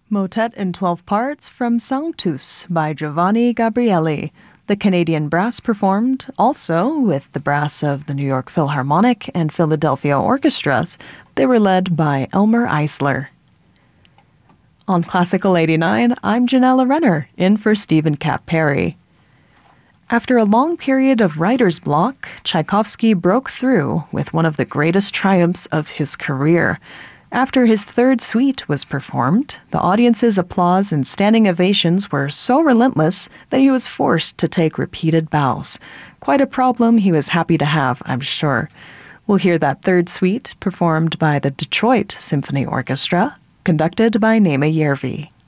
Motet in 12 Parts from Sanctus by Giovanni Gabrieli. The Canadian brass performed also with the brass of the New York Philharmonic and Philadelphia orchestras. They were led by Elmer Eisler. On Classical 89, I'm Janella Renner, in for Stephen Cap Perry. After a long period of writer's block, Tchaikovsky broke through with one of the greatest triumphs of his career. After his third suite was performed, the audience's applause and standing ovations were so relentless that he was forced to take repeated bows. Quite a problem he was happy to have, I'm sure. We'll hear that third suite performed by the Detroit Symphony Orchestra, conducted by Naima Järvi.